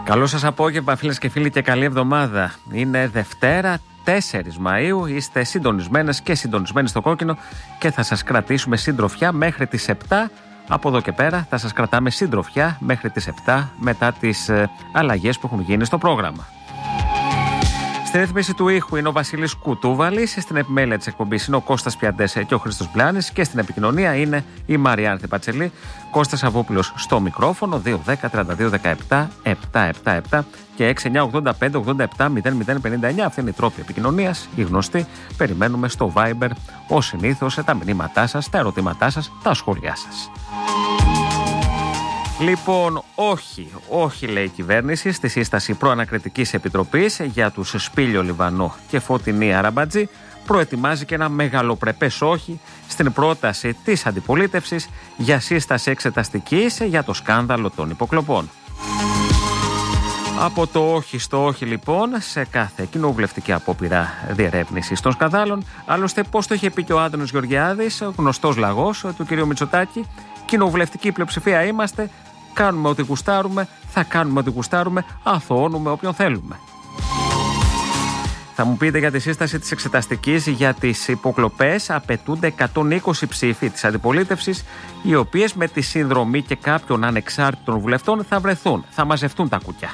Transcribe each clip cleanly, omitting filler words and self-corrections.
Καλό σας απόγευμα, φίλες και φίλοι, και καλή εβδομάδα. Είναι Δευτέρα, 4 Μαΐου. Είστε συντονισμένες και συντονισμένοι στο κόκκινο και θα σας κρατήσουμε συντροφιά μέχρι τις 7. Από εδώ και πέρα θα σας κρατάμε συντροφιά μέχρι τις 7 μετά τις αλλαγές που έχουν γίνει στο πρόγραμμα. Στην ρύθμιση του ήχου είναι ο Βασίλης Κουτούβαλης, στην επιμέλεια της εκπομπής είναι ο Κώστας Πιαντές και ο Χρήστος Πλάνης και στην επικοινωνία είναι η Μαριάνθη Πατσελή. Κώστας Αβούπουλος στο μικρόφωνο, 210-32-17-777 και 6985-87-0059. Αυτή είναι η τρόπη επικοινωνίας, η γνωστή. Περιμένουμε στο Viber ως συνήθως τα μηνύματά σας, τα ερωτήματά σας, τα σχόλιά σας. Λοιπόν, όχι λέει η κυβέρνηση στη σύσταση προανακριτικής επιτροπής για τους Σπήλιο Λιβανό και Φωτεινή Αραμπατζή. Προετοιμάζει και ένα μεγαλοπρεπές όχι στην πρόταση της αντιπολίτευσης για σύσταση εξεταστικής για το σκάνδαλο των υποκλοπών. Από το όχι στο όχι λοιπόν σε κάθε κοινοβουλευτική απόπειρα διερεύνησης των σκανδάλων. Άλλωστε, πώς το είχε πει και ο Άδωνος Γεωργιάδης, γνωστός λαγός του κ. Μητσοτάκη, κοινοβουλευτική πλειοψηφία είμαστε, κάνουμε ό,τι γουστάρουμε, θα κάνουμε ό,τι γουστάρουμε, αθωώνουμε όποιον θέλουμε. Θα μου πείτε, για τη σύσταση της εξεταστικής για τις υποκλοπές απαιτούνται 120 ψήφοι της αντιπολίτευσης, οι οποίες με τη συνδρομή και κάποιων ανεξάρτητων βουλευτών θα βρεθούν, θα μαζευτούν τα κουκιά.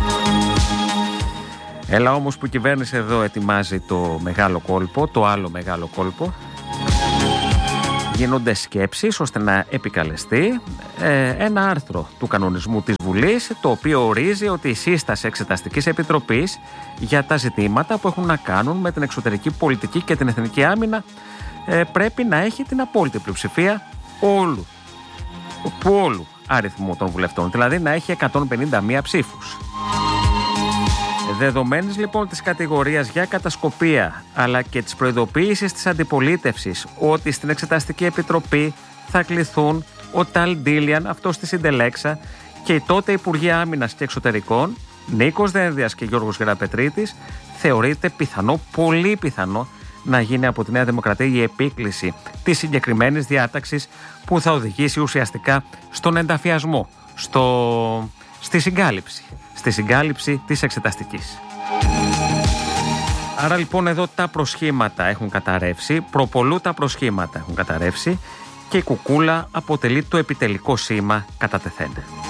Έλα όμως που η κυβέρνηση εδώ ετοιμάζει το μεγάλο κόλπο, το άλλο μεγάλο κόλπο. Γίνονται σκέψεις ώστε να επικαλεστεί ένα άρθρο του κανονισμού της Βουλής, το οποίο ορίζει ότι η σύσταση εξεταστικής επιτροπής για τα ζητήματα που έχουν να κάνουν με την εξωτερική πολιτική και την εθνική άμυνα πρέπει να έχει την απόλυτη πλειοψηφία όλου αριθμού των βουλευτών, δηλαδή να έχει 151 ψήφους. Δεδομένης λοιπόν της κατηγορίας για κατασκοπία αλλά και της προειδοποίησης της αντιπολίτευσης ότι στην Εξεταστική Επιτροπή θα κληθούν ο Ταλ Ντίλιαν, αυτός της Συντελέξα, και οι τότε Υπουργοί Άμυνας και Εξωτερικών, Νίκος Δένδιας και Γιώργος Γεραπετρίτης, θεωρείται πιθανό, πολύ πιθανό, να γίνει από τη Νέα Δημοκρατία η επίκληση της συγκεκριμένης διάταξης που θα οδηγήσει ουσιαστικά στον ενταφιασμό, στη συγκάλυψη της εξεταστικής. Άρα λοιπόν εδώ τα προσχήματα έχουν καταρρεύσει, προπολού τα προσχήματα έχουν καταρρεύσει και η κουκούλα αποτελεί το επιτελικό σήμα κατά τεθέν.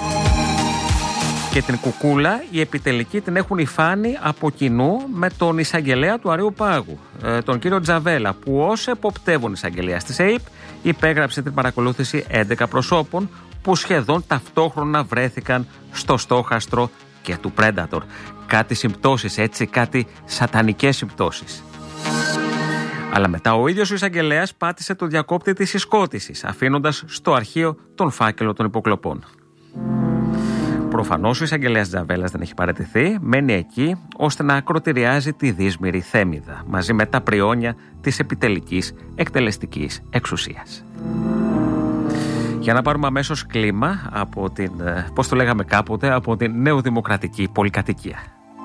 Και την κουκούλα, η επιτελική, την έχουν υφάνει από κοινού με τον εισαγγελέα του Αρείου Πάγου, τον κύριο Τζαβέλα, που ως εποπτεύων εισαγγελέας της ΕΕΠ υπέγραψε την παρακολούθηση 11 προσώπων που σχεδόν ταυτόχρονα βρέθηκαν στο στόχαστρο και του Predator. Κάτι συμπτώσεις, έτσι, κάτι σατανικές συμπτώσεις. Αλλά μετά ο ίδιος ο εισαγγελέας πάτησε το διακόπτη της συσκότησης, αφήνοντας στο αρχείο τον φάκελο των υποκλοπών. Προφανώς ο εισαγγελέας Τζαβέλας δεν έχει παραιτηθεί, μένει εκεί ώστε να ακροτηριάζει τη δύσμηρη θέμηδα μαζί με τα πριόνια της επιτελικής εκτελεστικής εξουσίας. Για να πάρουμε αμέσως κλίμα από την, πώς το λέγαμε κάποτε, από την νεοδημοκρατική πολυκατοικία.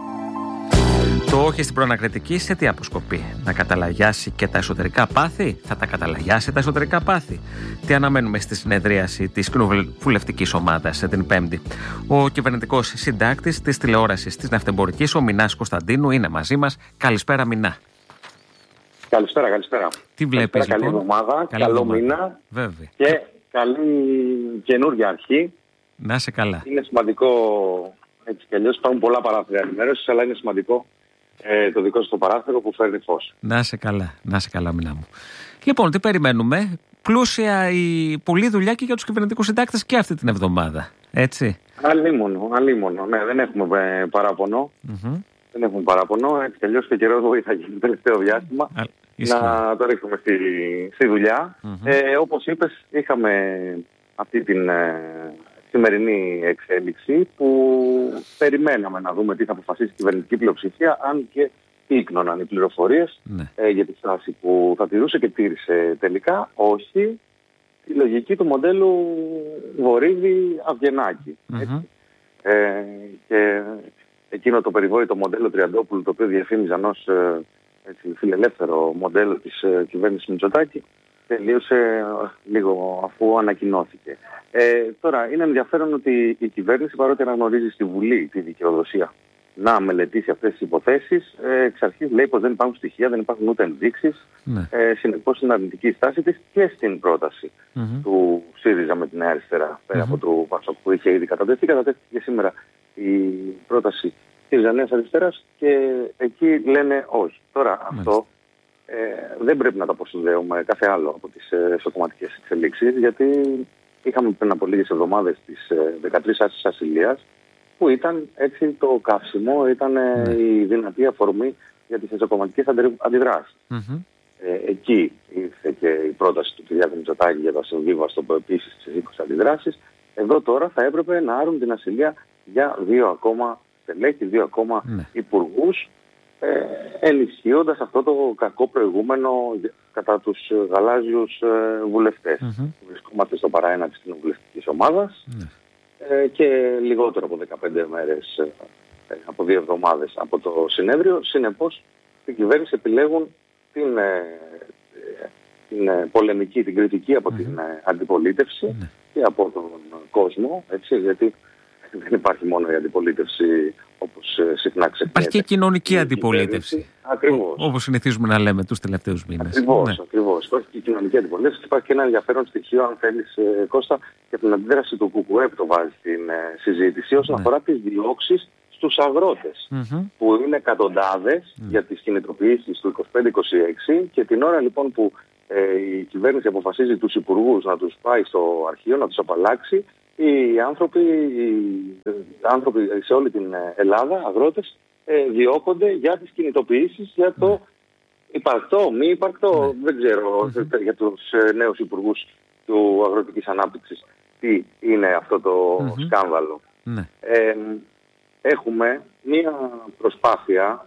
Το όχι στην προανακριτική σε τι αποσκοπεί? Να καταλαγιάσει και τα εσωτερικά πάθη? Θα τα καταλαγιάσει τα εσωτερικά πάθη? Τι αναμένουμε στη συνεδρίαση της κοινοβουλευτικής ομάδας την Πέμπτη? Ο κυβερνητικός συντάκτης της τηλεόρασης της Ναυτεμπορικής, ο Μινάς Κωνσταντίνου, είναι μαζί μας. Καλησπέρα, Μινά. Καλησπέρα. Τι βλέπεις? Καλή εβδομάδα, καλό μήνα. Βέβαια. Και καλή καινούργια αρχή. Να είσαι καλά. Είναι σημαντικό, έτσι κι αλλιώς υπάρχουν πολλά παράθυρα ενημέρωσης, αλλά είναι σημαντικό το δικό σου το παράθυρο που φέρνει φως. Να είσαι καλά, Μινά μου. Λοιπόν, τι περιμένουμε? Πλούσια η πολλή δουλειά και για τους κυβερνητικούς συντάκτες και αυτή την εβδομάδα, έτσι. Αλίμονο. Ναι, δεν έχουμε παράπονο. Δεν έχουμε παράπονο. Έτσι κι αλλιώς και καιρό θα γίνει το τελευταίο διάστημα. Να το ρίχνουμε στη δουλειά. Όπως είπες, είχαμε αυτή την σημερινή εξέλιξη που περιμέναμε να δούμε τι θα αποφασίσει η κυβερνητική πλειοψηφία, αν και ίκνωναν οι πληροφορίες για τη στάση που θα τηρούσε και τήρησε τελικά. Όχι, τη λογική του μοντέλου Βορύδη-Αυγενάκη. Και εκείνο το περιβόητο μοντέλο Τριαντόπουλου, το οποίο διαφήμιζαν ως φιλελεύθερο μοντέλο της κυβέρνησης Μητσοτάκη, τελείωσε λίγο αφού ανακοινώθηκε. Τώρα, είναι ενδιαφέρον ότι η κυβέρνηση, παρότι αναγνωρίζει στη Βουλή τη δικαιοδοσία να μελετήσει αυτές τις υποθέσεις, εξ αρχής λέει πως δεν υπάρχουν στοιχεία, δεν υπάρχουν ούτε ενδείξεις. Συνεπώς είναι αρνητική η στάση της και στην πρόταση του ΣΥΡΙΖΑ με τη Νέα Αριστερά, πέρα από του ΠΑΣΟΚ που είχε ήδη κατατεθεί και σήμερα η πρόταση ΣΥΡΙΖΑ Νέας Αριστεράς και εκεί λένε όχι. Τώρα αυτό δεν πρέπει να το αποσυνδέουμε κάθε άλλο από τις εσωκομματικές εξελίξεις, γιατί είχαμε πριν από λίγες εβδομάδες τις 13 άσκησης ασυλίας, που ήταν έτσι το καύσιμο, ήταν η δυνατή αφορμή για τις εσωκομματικές αντιδράσεις. Εκεί ήρθε και η πρόταση του Κυριάκου Μητσοτάκη για το ασυμβίβαστο, που επίσης τις 20 αντιδράσεις. Εδώ τώρα θα έπρεπε να άρουν την ασυλία για 2 ακόμα στελέχη, 2 ακόμα υπουργούς, ενισχύοντας αυτό το κακό προηγούμενο κατά τους γαλάζιους βουλευτές. Βρισκόμαστε στο παρά 1 της κοινοβουλευτικής ομάδας και λιγότερο από 15 μέρες, από 2 εβδομάδες από το συνέδριο. Συνεπώς, στην κυβέρνηση επιλέγουν την πολεμική, την κριτική από την αντιπολίτευση και από τον κόσμο, έτσι, γιατί δεν υπάρχει μόνο η αντιπολίτευση όπως συχνά ξεχνιέται. Υπάρχει και κοινωνική αντιπολίτευση. Ακριβώς. Όπως συνηθίζουμε να λέμε τους τελευταίους μήνες. Ακριβώς. Υπάρχει και η κοινωνική αντιπολίτευση και υπάρχει και ένα ενδιαφέρον στοιχείο, αν θέλεις, Κώστα, για την αντίδραση του ΚΚΕ που το βάζει στην συζήτηση όσον αφορά τις διώξεις στους αγρότες, που είναι εκατοντάδες για τις κινητοποιήσεις του 25-26 και την ώρα λοιπόν που η κυβέρνηση αποφασίζει τους υπουργούς να τους πάει στο αρχείο, να τους απαλλάξει, οι άνθρωποι σε όλη την Ελλάδα, αγρότες, διώκονται για τις κινητοποιήσεις, για το υπαρκτό, μη υπαρκτό, δεν ξέρω, για τους νέους υπουργούς του Αγροτικής Ανάπτυξης τι είναι αυτό το σκάνδαλο. Έχουμε μία προσπάθεια,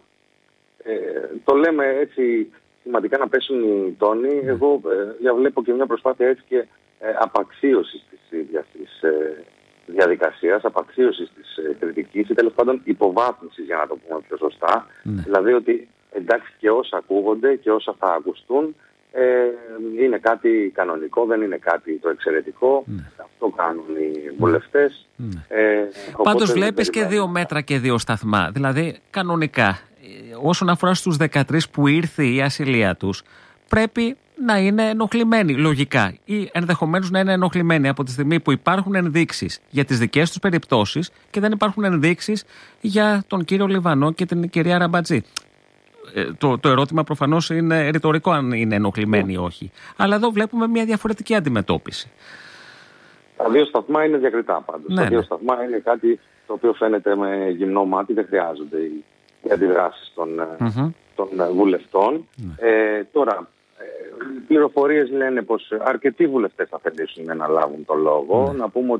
το λέμε έτσι σημαντικά να πέσουν οι τόνοι, εγώ διαβλέπω και μια προσπάθεια έτσι και απαξίωσης της ίδιας της διαδικασίας, απαξίωσης της κριτικής ή τέλος πάντων υποβάθμισης, για να το πούμε πιο σωστά. Δηλαδή ότι εντάξει, και όσα ακούγονται και όσα θα ακουστούν είναι κάτι κανονικό, δεν είναι κάτι το εξαιρετικό. Αυτό κάνουν οι βουλευτές. Πάντως βλέπεις και 2 μέτρα και 2 σταθμά. Δηλαδή κανονικά όσον αφορά στους 13 που ήρθε η ασυλία τους, πρέπει να είναι ενοχλημένοι λογικά ή ενδεχομένως να είναι ενοχλημένοι από τη στιγμή που υπάρχουν ενδείξεις για τις δικές τους περιπτώσεις και δεν υπάρχουν ενδείξεις για τον κύριο Λιβανό και την κυρία Ραμπατζή. Το ερώτημα προφανώς είναι ρητορικό αν είναι ενοχλημένοι ή όχι. Αλλά εδώ βλέπουμε μια διαφορετική αντιμετώπιση. Τα 2 σταθμά είναι διακριτά πάντως. Τα 2 σταθμά είναι κάτι το οποίο φαίνεται με γυμνό μάτι, δεν χρειάζονται οι αντιδράσεις των βουλευτών. Τώρα, οι πληροφορίες λένε πως αρκετοί βουλευτές θα θελήσουν να λάβουν το λόγο.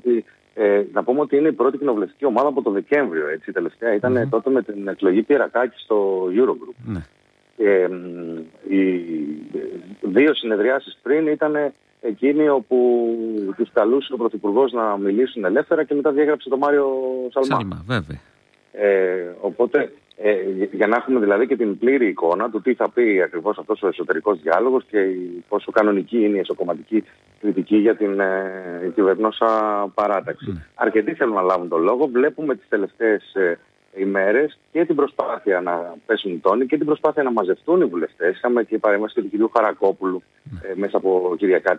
Να πούμε ότι είναι η πρώτη κοινοβουλευτική ομάδα από το Δεκέμβριο. Έτσι, τελευταία ήταν τότε με την εκλογή Πιερακάκη στο Eurogroup. Και οι 2 συνεδριάσεις πριν ήταν εκείνη όπου τους καλούσε ο Πρωθυπουργός να μιλήσουν ελεύθερα και μετά διέγραψε τον Μάριο Σαλμά. Βέβαια. Οπότε για να έχουμε δηλαδή και την πλήρη εικόνα του τι θα πει ακριβώς αυτός ο εσωτερικός διάλογος και πόσο κανονική είναι η εσωκομματική κριτική για την κυβερνόσα παράταξη. Αρκετοί θέλουν να λάβουν τον λόγο. Βλέπουμε τις τελευταίες ημέρες και την προσπάθεια να πέσουν οι τόνοι και την προσπάθεια να μαζευτούν οι βουλευτές. Είχαμε και παρέμβαση του κυρίου Χαρακόπουλου μέσα από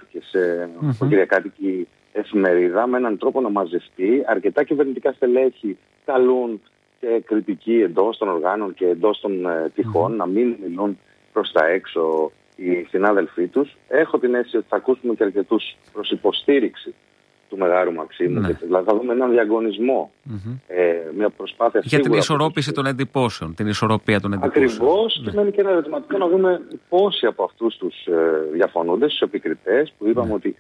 κυριακάτικη εφημερίδα με έναν τρόπο να μαζευτεί. Αρκετά κυβερνητικά στελέχη καλούν και κριτική εντός των οργάνων και εντός των τυχών, να μην μιλούν προς τα έξω οι συνάδελφοί τους. Έχω την αίσθηση ότι θα ακούσουμε και αρκετούς προς υποστήριξη του Μεγάρου Μαξίμου. Δηλαδή θα δούμε έναν διαγωνισμό, μια προσπάθεια για την ισορρόπηση των εντυπώσεων, την ισορροπία των εντυπώσεων. Ακριβώς, και μένει και ένα ερωτηματικό να δούμε πόσοι από αυτούς τους διαφωνούντες, τους επικριτές, που είπαμε ότι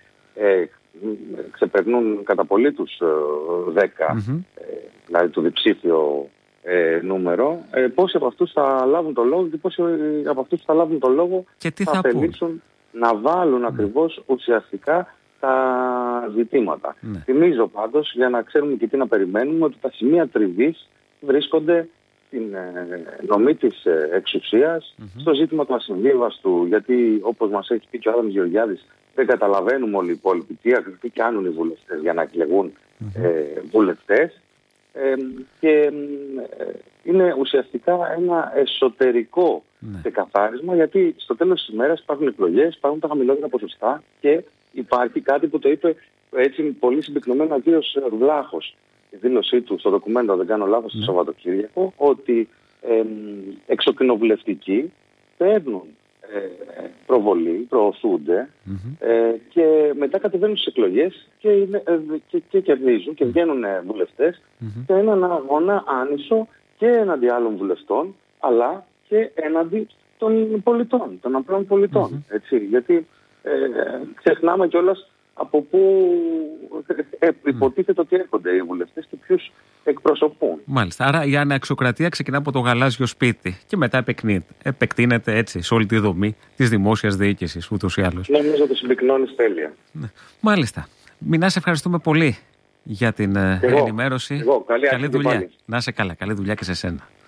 ξεπερνούν κατά πολύ τους 10, δηλαδή το διψήφιο νούμερο, πόσοι από αυτούς θα λάβουν το λόγο και πόσοι από αυτούς θα λάβουν το λόγο και τι θα θελήσουν να βάλουν ακριβώς ουσιαστικά τα ζητήματα. Θυμίζω πάντως, για να ξέρουμε και τι να περιμένουμε, ότι τα σημεία τριβής βρίσκονται την νομή της εξουσίας, στο ζήτημα του ασυμβίβαστου, γιατί όπως μας έχει πει και ο Άδαμς Γεωργιάδης, δεν καταλαβαίνουμε όλοι οι υπόλοιποι τι κάνουν οι βουλευτές για να εκλεγούν βουλευτές, και είναι ουσιαστικά ένα εσωτερικό ξεκαθάρισμα, γιατί στο τέλος της ημέρας υπάρχουν εκλογές, υπάρχουν τα χαμηλότερα ποσοστά και υπάρχει κάτι που το είπε έτσι πολύ συμπυκνωμένα ο κύριος Βλάχος, η δήλωσή του στο ντοκουμέντο, αν δεν κάνω λάθος, το Σαββατοκύριακο, ότι εξοκοινοβουλευτικοί παίρνουν προβολή, προωθούνται και μετά κατεβαίνουν στις εκλογές και κερδίζουν και βγαίνουν βουλευτές σε έναν αγώνα άνισο και έναντι άλλων βουλευτών, αλλά και έναντι των πολιτών, των απλών πολιτών. Έτσι, γιατί ξεχνάμε κιόλας από πού υποτίθεται ότι έρχονται οι βουλευτές και ποιους εκπροσωπούν. Μάλιστα. Άρα η αναξιοκρατία ξεκινά από το γαλάζιο σπίτι και μετά επεκτείνεται έτσι σε όλη τη δομή της δημόσιας διοίκησης, ούτως ή άλλως. Νομίζω ότι συμπυκνώνεις τέλεια. Μάλιστα. Μινά, σε ευχαριστούμε πολύ για την ενημέρωση. Καλή δουλειά. Να είσαι καλά. Καλή δουλειά και σε σένα.